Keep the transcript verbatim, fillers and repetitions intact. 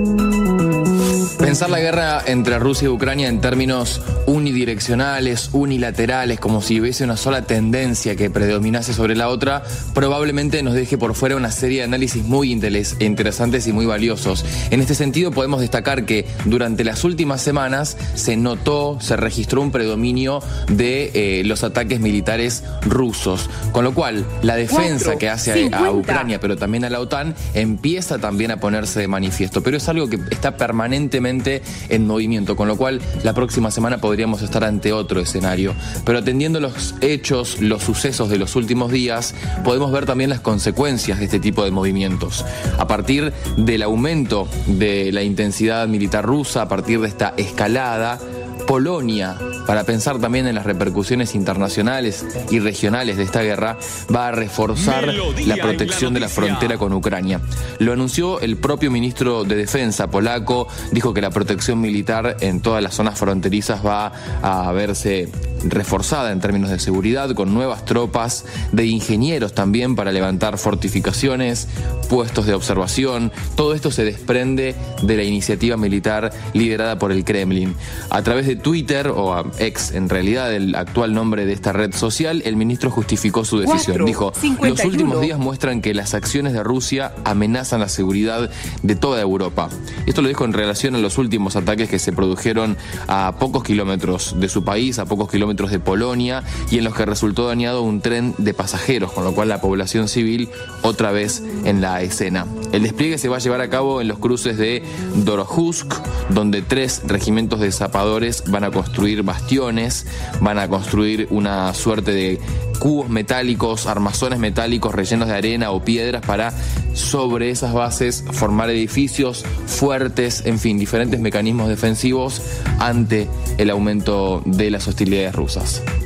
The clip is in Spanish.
Pensar la guerra entre Rusia y Ucrania en términos unidireccionales, unilaterales, como si hubiese una sola tendencia que predominase sobre la otra, probablemente nos deje por fuera una serie de análisis muy interesantes y muy valiosos. En este sentido, podemos destacar que durante las últimas semanas se notó, se registró un predominio de eh, los ataques militares rusos, con lo cual la defensa Cuatro, que hace a, a Ucrania, pero también a la OTAN, empieza también a ponerse de manifiesto. Pero es algo que está permanentemente en movimiento, con lo cual la próxima semana podríamos estar ante otro escenario. Pero atendiendo los hechos, los sucesos de los últimos días, podemos ver también las consecuencias de este tipo de movimientos. A partir del aumento de la intensidad militar rusa, a partir de esta escalada, Polonia, para pensar también en las repercusiones internacionales y regionales de esta guerra, va a reforzar la protección de la frontera con Ucrania. Lo anunció el propio ministro de Defensa polaco, dijo que la protección militar en todas las zonas fronterizas va a verse reforzada en términos de seguridad, con nuevas tropas de ingenieros también para levantar fortificaciones, puestos de observación. Todo esto se desprende de la iniciativa militar liderada por el Kremlin. A través de Twitter, o a X en realidad, el actual nombre de esta red social, el ministro justificó su decisión. Cuatro, Dijo, cincuenta y uno. Los últimos días muestran que las acciones de Rusia amenazan la seguridad de toda Europa. Esto lo dijo en relación a los últimos ataques que se produjeron a pocos kilómetros de su país, a pocos kilómetros de Polonia, y en los que resultó dañado un tren de pasajeros, con lo cual la población civil otra vez en la escena. El despliegue se va a llevar a cabo en los cruces de Dorohusk, donde tres regimientos de zapadores van a construir bastiones, van a construir una suerte de cubos metálicos, armazones metálicos rellenos de arena o piedras para sobre esas bases formar edificios fuertes, en fin, diferentes mecanismos defensivos ante el aumento de las hostilidades rusas.